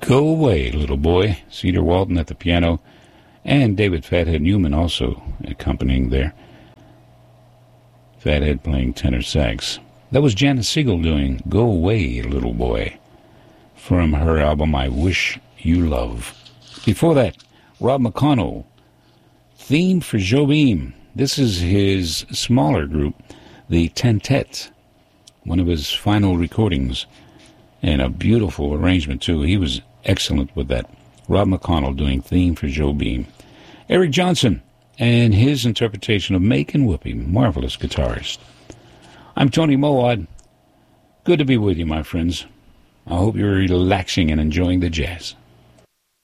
Go Away, Little Boy. Cedar Walton at the piano, and David Fathead Newman also accompanying there. Fathead playing tenor sax. That was Janis Siegel doing Go Away, Little Boy, from her album I Wish You Love. Before that, Rob McConnell, Theme for Jobim. This is his smaller group, the Tentet, one of his final recordings, and a beautiful arrangement, too. He was excellent with that. Rob McConnell doing Theme for Jobim. Eric Johnson and his interpretation of Makin' Whoopee, marvelous guitarist. I'm Tony Moad. Good to be with you, my friends. I hope you're relaxing and enjoying the jazz.